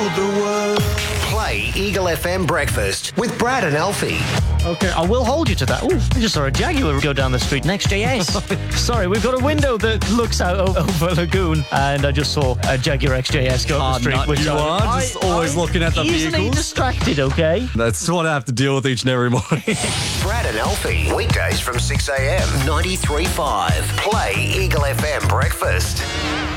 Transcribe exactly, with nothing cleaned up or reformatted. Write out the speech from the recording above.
the world. Play Eagle F M Breakfast with Brad and Alfie. Okay, I will hold you to that. Oh, I just saw a Jaguar go down the street next J S. Sorry, we've got a window that looks out o- over Lagoon, and I just saw a Jaguar X J S go Ah, up the street. not which you I, are, just always I'm looking at the easily vehicles. distracted, okay? That's what I have to deal with each and every morning. Brad and Alfie. Weekdays from six a.m. ninety-three point five. Play Eagle F M Breakfast.